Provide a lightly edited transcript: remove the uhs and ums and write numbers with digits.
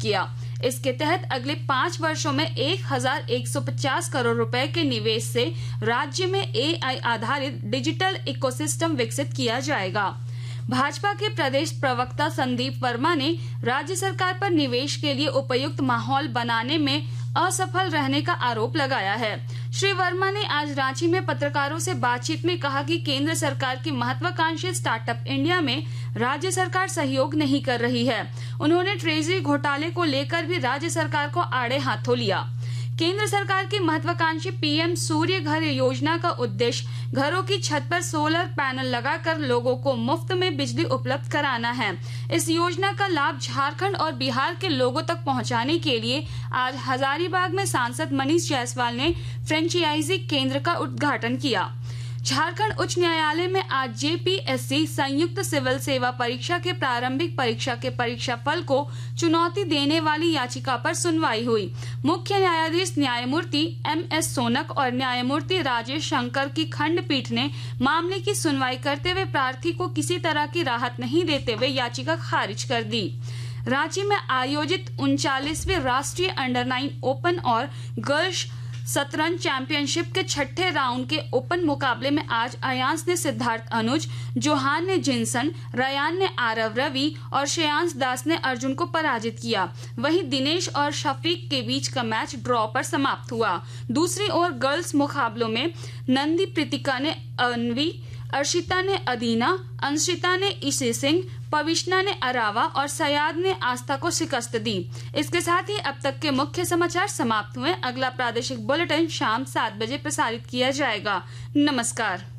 किया। इसके तहत अगले 5 वर्षों में 1150 करोड़ रुपए के निवेश से राज्य में AI आधारित डिजिटल इकोसिस्टम विकसित किया जाएगा। भाजपा के प्रदेश प्रवक्ता संदीप वर्मा ने राज्य सरकार पर निवेश के लिए उपयुक्त माहौल बनाने में असफल रहने का आरोप लगाया है। श्री वर्मा ने आज रांची में पत्रकारों से बातचीत में कहा कि केंद्र सरकार की महत्वाकांक्षी स्टार्टअप इंडिया में राज्य सरकार सहयोग नहीं कर रही है। उन्होंने ट्रेजरी घोटाले को लेकर भी राज्य सरकार को आड़े हाथों लिया। केंद्र सरकार की महत्वाकांक्षी PM सूर्य घर योजना का उद्देश्य घरों की छत पर सोलर पैनल लगाकर लोगों को मुफ्त में बिजली उपलब्ध कराना है। इस योजना का लाभ झारखंड और बिहार के लोगों तक पहुंचाने के लिए आज हजारीबाग में सांसद मनीष जायसवाल ने फ्रेंचाइजी केंद्र का उद्घाटन किया। झारखंड उच्च न्यायालय में आज JPSC संयुक्त सिविल सेवा परीक्षा के प्रारंभिक परीक्षा के परीक्षा फल को चुनौती देने वाली याचिका पर सुनवाई हुई। मुख्य न्यायाधीश न्यायमूर्ति MS सोनक और न्यायमूर्ति राजेश शंकर की खंडपीठ ने मामले की सुनवाई करते हुए प्रार्थी को किसी तरह की राहत नहीं देते हुए याचिका खारिज कर दी। रांची में आयोजित 39वें राष्ट्रीय अंडर-9 ओपन और गर्ल्स शतरंज चैंपियनशिप के 6ठे राउंड के ओपन मुकाबले में आज अयांश ने सिद्धार्थ अनुज, जोहान ने जिनसन, रयान ने आरव रवि और श्रेयांश दास ने अर्जुन को पराजित किया। वहीं दिनेश और शफीक के बीच का मैच ड्रॉ पर समाप्त हुआ। दूसरी ओर गर्ल्स मुकाबलों में नंदी प्रीतिका ने अनवी, अर्शिता ने अदीना, अंशिता ने ईसे सिंह, पविशना ने अरावा और सयाद ने आस्था को शिकस्त दी। इसके साथ ही अब तक के मुख्य समाचार समाप्त हुए। अगला प्रादेशिक बुलेटिन शाम 7 बजे प्रसारित किया जाएगा। नमस्कार।